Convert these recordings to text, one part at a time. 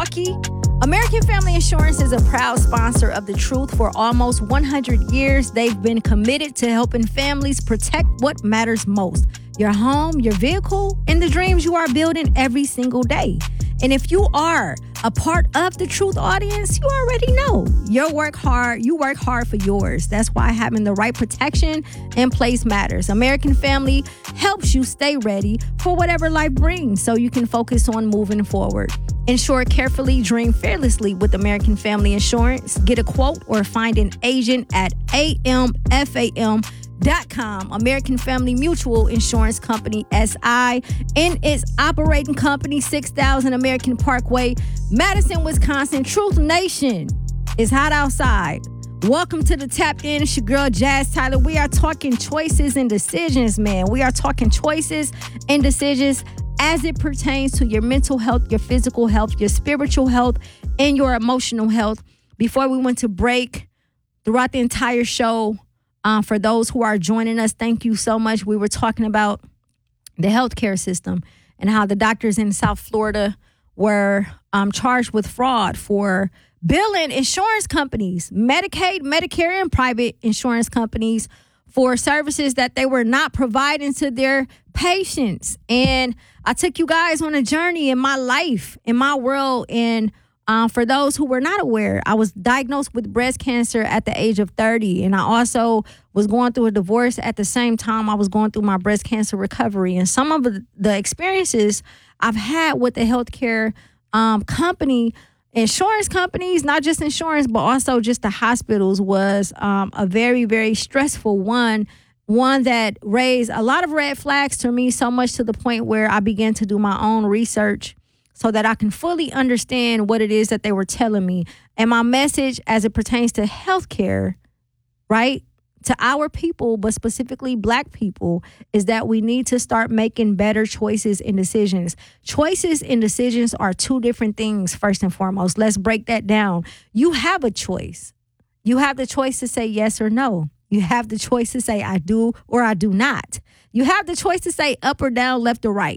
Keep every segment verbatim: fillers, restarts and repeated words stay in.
Milwaukee. American Family Insurance is a proud sponsor of The Truth. For almost one hundred years, they've been committed to helping families protect what matters most: your home, your vehicle, and the dreams you are building every single day. And if you are a part of the Truth audience, you already know you work hard. You work hard for yours. That's why having the right protection in place matters. American Family helps you stay ready for whatever life brings, so you can focus on moving forward. Insure carefully, dream fearlessly with American Family Insurance. Get a quote or find an agent at A M F A M dot com. American Family Mutual Insurance Company, S I, and its operating company, six thousand American Parkway, Madison, Wisconsin. Truth Nation, is hot outside. Welcome to the Tapped In. It's your girl, Jazz Tyler. We are talking choices and decisions, man. We are talking choices and decisions as it pertains to your mental health, your physical health, your spiritual health, and your emotional health. Before we went to break, throughout the entire show, Um, for those who are joining us, thank you so much. We were talking about the healthcare system and how the doctors in South Florida were um, charged with fraud for billing insurance companies, Medicaid, Medicare, and private insurance companies for services that they were not providing to their patients. And I took you guys on a journey in my life, in my world, and Um, for those who were not aware, I was diagnosed with breast cancer at the age of thirty, and I also was going through a divorce at the same time I was going through my breast cancer recovery. And some of the experiences I've had with the healthcare um, company, insurance companies, not just insurance, but also just the hospitals, was um, a very, very stressful one, one that raised a lot of red flags to me, so much to the point where I began to do my own research so that I can fully understand what it is that they were telling me. And my message as it pertains to healthcare, right, to our people, but specifically Black people, is that we need to start making better choices and decisions. Choices and decisions are two different things, first and foremost. Let's break that down. You have a choice. You have the choice to say yes or no. You have the choice to say I do or I do not. You have the choice to say up or down, left or right.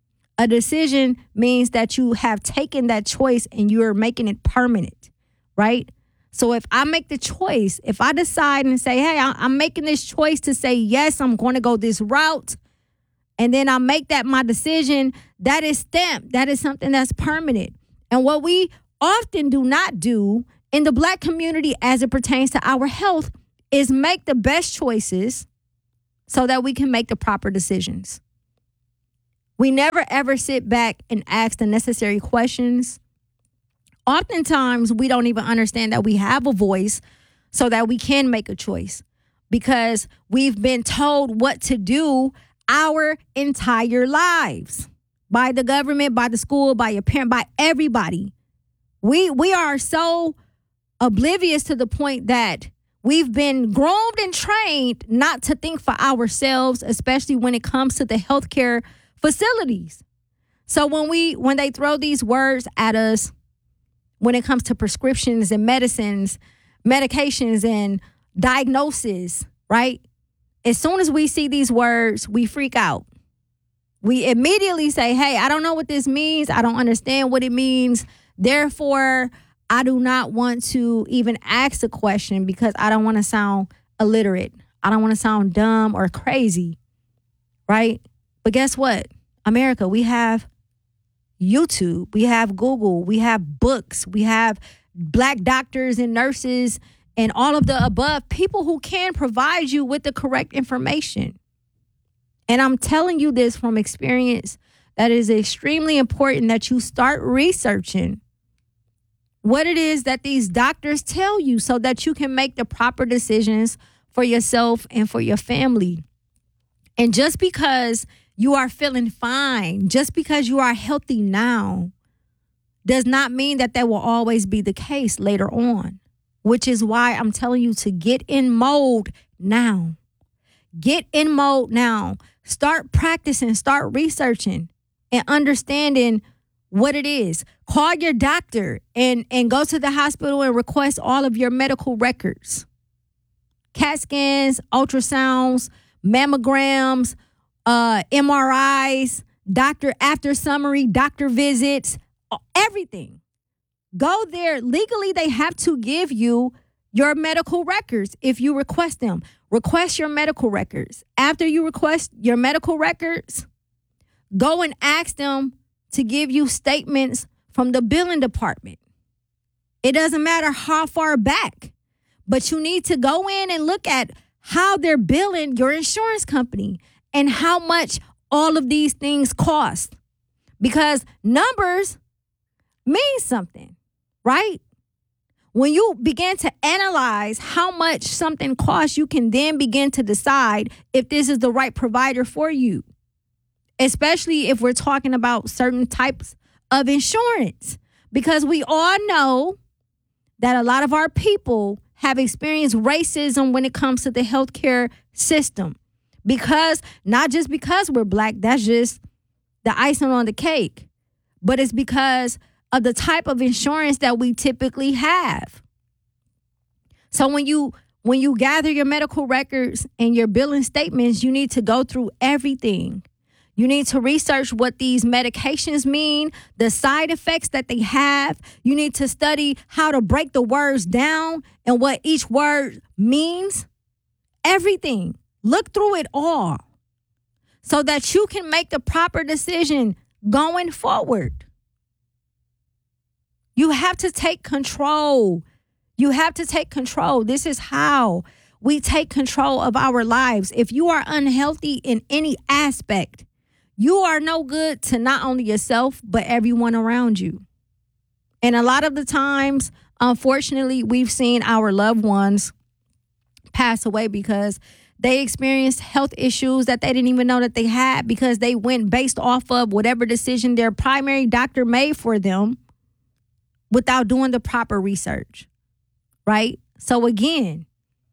A decision means that you have taken that choice and you're making it permanent, right? So if I make the choice, if I decide and say, hey, I'm making this choice to say, yes, I'm going to go this route, and then I make that my decision, that is stamped. That is something that's permanent. And what we often do not do in the Black community as it pertains to our health is make the best choices so that we can make the proper decisions. We never, ever sit back and ask the necessary questions. Oftentimes, we don't even understand that we have a voice so that we can make a choice, because we've been told what to do our entire lives by the government, by the school, by your parent, by everybody. We, we are so oblivious to the point that we've been groomed and trained not to think for ourselves, especially when it comes to the healthcare facilities. So when we when they throw these words at us, when it comes to prescriptions and medicines, medications and diagnosis, right? As soon as we see these words, we freak out. We immediately say, hey, I don't know what this means. I don't understand what it means. Therefore, I do not want to even ask the question because I don't want to sound illiterate. I don't want to sound dumb or crazy, right? But guess what? America, we have YouTube, we have Google, we have books, we have Black doctors and nurses and all of the above, people who can provide you with the correct information. And I'm telling you this from experience, that it is extremely important that you start researching what it is that these doctors tell you so that you can make the proper decisions for yourself and for your family. And just because you are feeling fine, just because you are healthy now, does not mean that that will always be the case later on, which is why I'm telling you to get in mode now. Get in mode now. Start practicing, start researching and understanding what it is. Call your doctor and, and go to the hospital and request all of your medical records. CAT scans, ultrasounds, mammograms, uh, M R Is, doctor after summary, doctor visits, everything. Go there. Legally, they have to give you your medical records if you request them. Request your medical records. After you request your medical records, go and ask them to give you statements from the billing department. It doesn't matter how far back, but you need to go in and look at how they're billing your insurance company and how much all of these things cost. Because numbers mean something, right? When you begin to analyze how much something costs, you can then begin to decide if this is the right provider for you, especially if we're talking about certain types of insurance. Because we all know that a lot of our people have experienced racism when it comes to the healthcare system. Because, not just because we're black, that's just the icing on the cake, but it's because of the type of insurance that we typically have. So when you when you gather your medical records and your billing statements, you need to go through everything. You need to research what these medications mean, the side effects that they have. You need to study how to break the words down and what each word means. Everything. Look through it all so that you can make the proper decision going forward. You have to take control. You have to take control. This is how we take control of our lives. If you are unhealthy in any aspect, you are no good to not only yourself, but everyone around you. And a lot of the times, unfortunately, we've seen our loved ones pass away because they experienced health issues that they didn't even know that they had because they went based off of whatever decision their primary doctor made for them without doing the proper research, right? So again,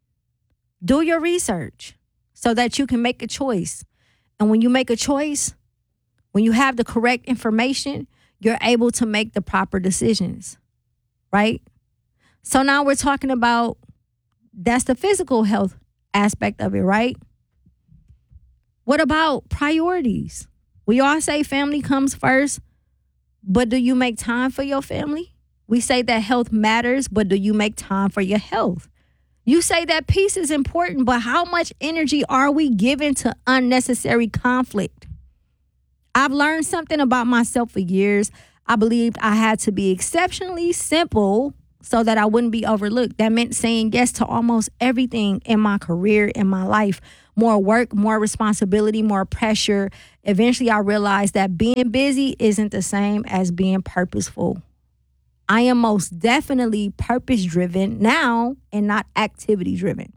do your research so that you can make a choice. And when you make a choice, when you have the correct information, you're able to make the proper decisions, right? So now we're talking about, that's the physical health aspect of it, right? What about priorities? We all say family comes first, but do you make time for your family? We say that health matters, but do you make time for your health? You say that peace is important, but how much energy are we giving to unnecessary conflict? I've learned something about myself for years. I believed I had to be exceptionally simple so that I wouldn't be overlooked. That meant saying yes to almost everything in my career, in my life. More work, more responsibility, more pressure. Eventually, I realized that being busy isn't the same as being purposeful. I am most definitely purpose-driven now and not activity-driven.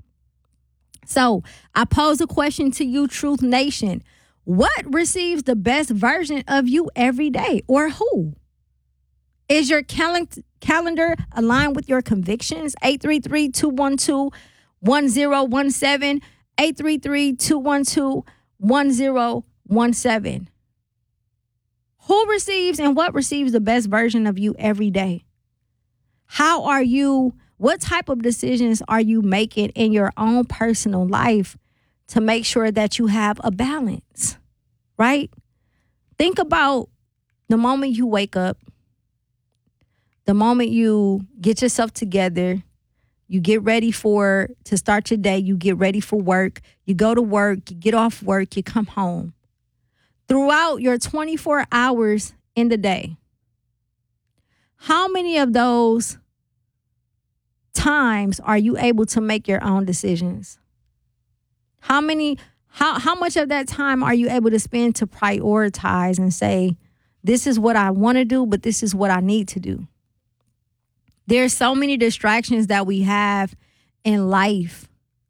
So I pose a question to you, Truth Nation. What receives the best version of you every day, or who? Is your cal- calendar aligned with your convictions? eight three three, two one two, one zero one seven. eight three three, two one two, one zero one seven. Who receives and what receives the best version of you every day? How are you, what type of decisions are you making in your own personal life to make sure that you have a balance, right? Think about the moment you wake up, the moment you get yourself together, you get ready for, to start your day, you get ready for work, you go to work, you get off work, you come home. Throughout your twenty-four hours in the day, how many of those times are you able to make your own decisions? How many, how, how much of that time are you able to spend to prioritize and say, this is what I want to do, but this is what I need to do? There's so many distractions that we have in life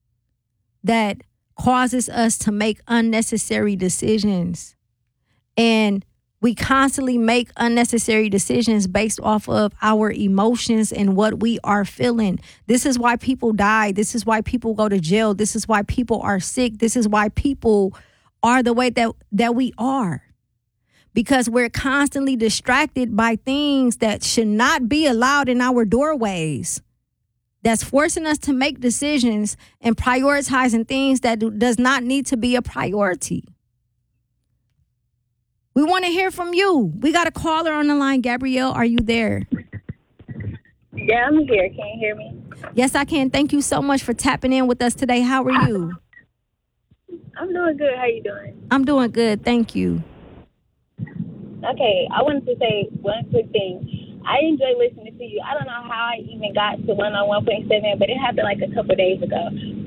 that causes us to make unnecessary decisions. And we constantly make unnecessary decisions based off of our emotions and what we are feeling. This is why people die. This is why people go to jail. This is why people are sick. This is why people are the way that, that we are. Because we're constantly distracted by things that should not be allowed in our doorways. That's forcing us to make decisions and prioritizing things that do, does not need to be a priority. We want to hear from you. We got a caller on the line. Gabrielle, are you there? Yeah, I'm here. Can you hear me? Yes, I can. Thank you so much for tapping in with us today. How are you? I'm doing good. How you doing? I'm doing good. Thank you. Okay, I wanted to say one quick thing. I enjoy listening to you. I don't know how I even got to one oh one point seven, but it happened like a couple days ago.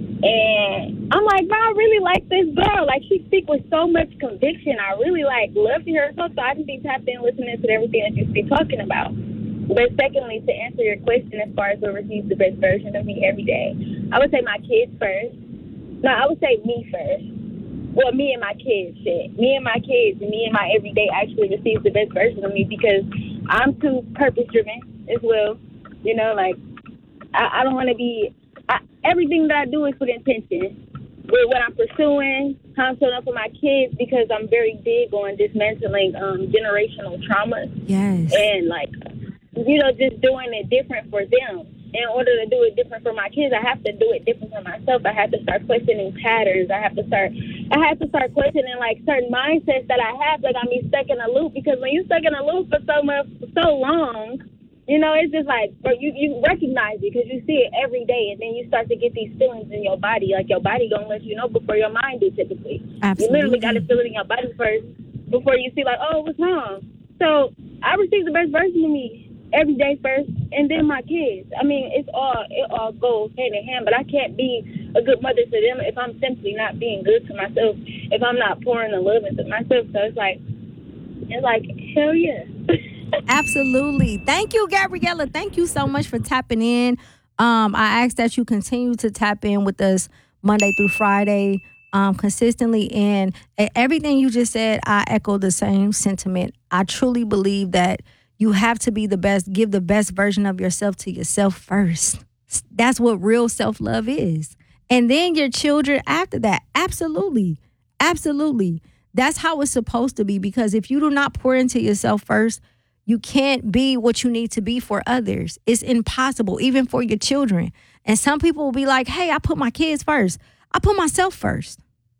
And I'm like, bro, I really like this girl. Like, she speaks with so much conviction. I really, like, love to hear her talk, so I can be tapped in listening to everything that you be talking about. But secondly, to answer your question as far as who receives the best version of me every day, I would say my kids first. No, I would say me first. Well, me and my kids, shit. Me and my kids and me and my everyday actually receives the best version of me because I'm too purpose-driven as well. You know, like, I, I don't want to be... I, everything that I do is with intention. With what I'm pursuing, how I'm showing up for my kids, because I'm very big on dismantling um, generational trauma. Yes. And, like, you know, just doing it different for them. In order to do it different for my kids, I have to do it different for myself. I have to start questioning patterns. I have to start, I have to start questioning, like, certain mindsets that I have, like I'm stuck in a loop. Because when you're stuck in a loop for so much, so long, you know, it's just like, or you, you recognize it because you see it every day, and then you start to get these feelings in your body. Like, your body gonna let you know before your mind do, typically. Absolutely. You literally got to feel it in your body first before you see, like, oh, what's wrong? So I receive the best version of me every day first, and then my kids. I mean, it's all, it all goes hand in hand, but I can't be a good mother to them if I'm simply not being good to myself, if I'm not pouring the love into myself. So it's like, it's like, hell yeah. Absolutely. Thank you, Gabriella. Thank you so much for tapping in. Um, I ask that you continue to tap in with us Monday through Friday um, consistently. And everything you just said, I echo the same sentiment. I truly believe that you have to be the best, give the best version of yourself to yourself first. That's what real self-love is. And then your children after that. Absolutely. Absolutely. That's how it's supposed to be, because if you do not pour into yourself first, you can't be what you need to be for others. It's impossible, even for your children. And some people will be like, hey, I put my kids first. I put myself first.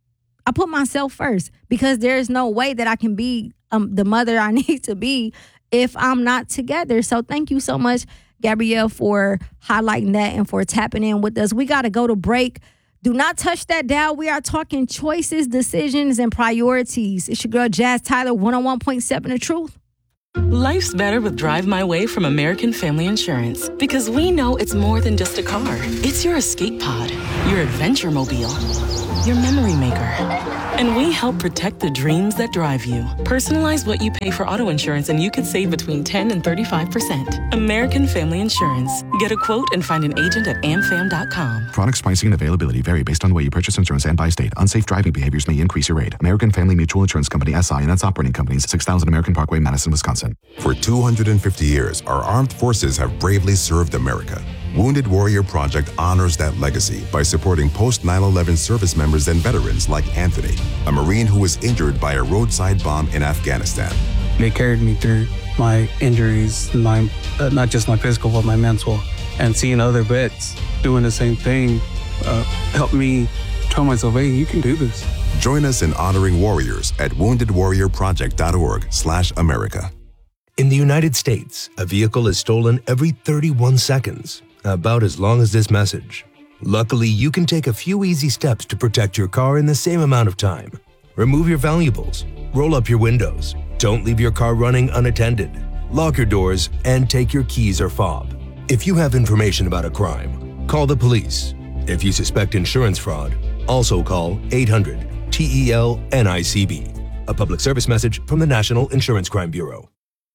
I put myself first because there's no way that I can be um, the mother I need to be if I'm not together. So thank you so much, Gabrielle, for highlighting that and for tapping in with us. We got to go to break. Do not touch that dial. We are talking choices, decisions, and priorities. It's your girl, Jazz Tyler, one oh one point seven The Truth. Life's better with Drive My Way from American Family Insurance, because we know it's more than just a car. It's your escape pod, your adventure mobile, your memory maker. And we help protect the dreams that drive you. Personalize what you pay for auto insurance and you could save between ten and thirty-five percent. American Family Insurance. Get a quote and find an agent at am fam dot com. Products pricing and availability vary based on the way you purchase insurance and by state. Unsafe driving behaviors may increase your rate. American Family Mutual Insurance Company, S I and its operating companies, six thousand American Parkway, Madison, Wisconsin. For two hundred fifty years, our armed forces have bravely served America. Wounded Warrior Project honors that legacy by supporting post nine eleven service members and veterans like Anthony, a Marine who was injured by a roadside bomb in Afghanistan. They carried me through my injuries, my uh, not just my physical, but my mental. And seeing other vets doing the same thing uh, helped me tell myself, hey, you can do this. Join us in honoring warriors at wounded warrior project dot org slash America. In the United States, a vehicle is stolen every thirty-one seconds, about as long as this message. Luckily, you can take a few easy steps to protect your car in the same amount of time. Remove your valuables, roll up your windows, don't leave your car running unattended, lock your doors, and take your keys or fob. If you have information about a crime, call the police. If you suspect insurance fraud, also call eight hundred T E L N I C B. A public service message from the National Insurance Crime Bureau.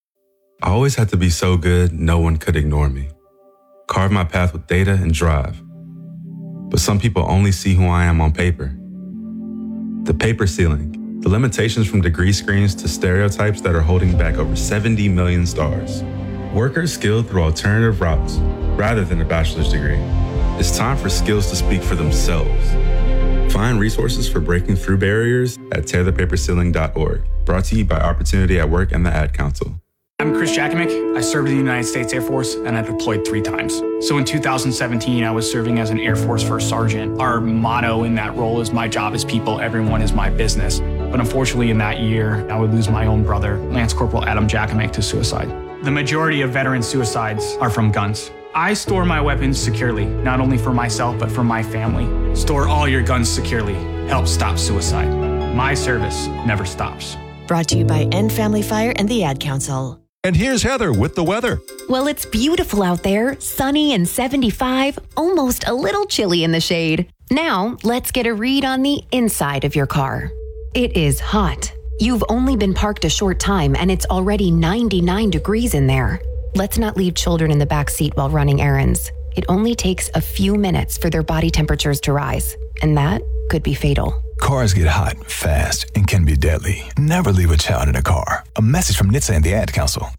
I always had to be so good, no one could ignore me. Carve my path with data and drive. But some people only see who I am on paper. The paper ceiling, the limitations from degree screens to stereotypes that are holding back over seventy million stars. Workers skilled through alternative routes rather than a bachelor's degree. It's time for skills to speak for themselves. Find resources for breaking through barriers at tear the paper ceiling dot org. Brought to you by Opportunity at Work and the Ad Council. I'm Chris Jakomick. I served in the United States Air Force and I deployed three times. So in two thousand seventeen, I was serving as an Air Force First Sergeant. Our motto in that role is my job is people, everyone is my business. But unfortunately in that year, I would lose my own brother, Lance Corporal Adam Jakomick, to suicide. The majority of veteran suicides are from guns. I store my weapons securely, not only for myself, but for my family. Store all your guns securely. Help stop suicide. My service never stops. Brought to you by End Family Fire and the Ad Council. And here's Heather with the weather. Well, it's beautiful out there, sunny and seventy-five, almost a little chilly in the shade. Now, let's get a read on the inside of your car. It is hot. You've only been parked a short time and it's already ninety-nine degrees in there. Let's not leave children in the back seat while running errands. It only takes a few minutes for their body temperatures to rise, and that could be fatal. Cars get hot, fast, and can be deadly. Never leave a child in a car. A message from N H T S A and the Ad Council.